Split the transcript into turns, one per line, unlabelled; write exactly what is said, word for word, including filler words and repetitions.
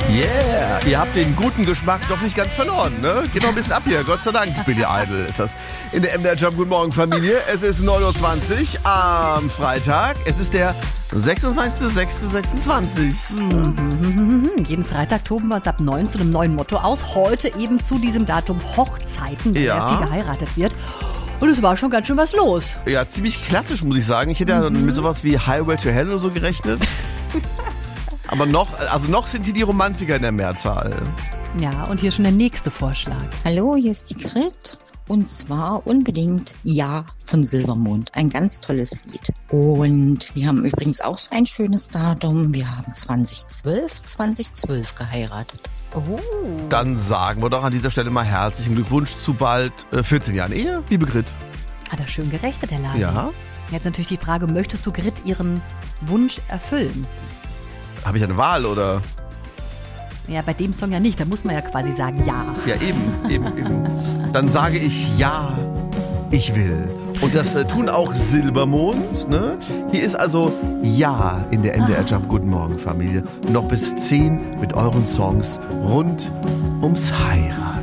Yeah, ihr habt den guten Geschmack doch nicht ganz verloren, ne? Geht noch ein bisschen ab hier, Gott sei Dank. Billy Idol ist das. In der M D R Jump Guten Morgen Familie. Es ist neun Uhr zwanzig am Freitag. Es ist der sechsundzwanzigster sechster sechsundzwanzig.
Mhm. Jeden Freitag toben wir uns ab neun zu einem neuen Motto aus. Heute eben zu diesem Datum Hochzeiten, wo
Ja.
ja viel geheiratet wird. Und es war schon ganz schön was los.
Ja, ziemlich klassisch, muss ich sagen. Ich hätte ja mit sowas wie Highway to Hell oder so gerechnet. Aber noch, also noch sind hier die Romantiker in der Mehrzahl.
Ja, und hier schon der nächste Vorschlag.
Hallo, hier ist die Grit. Und zwar unbedingt Ja von Silbermond. Ein ganz tolles Lied. Und wir haben übrigens auch so ein schönes Datum. Wir haben zweitausendzwölf, zweitausendzwölf geheiratet.
Oh.
Dann sagen wir doch an dieser Stelle mal herzlichen Glückwunsch zu bald äh, vierzehn Jahren Ehe, liebe Grit.
Hat er schön gerechnet, der Lasi.
Ja.
Jetzt natürlich die Frage, möchtest du Grit ihren Wunsch erfüllen?
Habe ich eine Wahl, oder?
Ja, bei dem Song ja nicht. Da muss man ja quasi sagen, ja.
Ja, eben, eben, eben. Dann sage ich ja, ich will. Und das äh, tun auch Silbermond, ne? Hier ist also Ja in der M D R Jump Guten Morgen Familie. Noch bis zehn mit euren Songs rund ums Heiraten.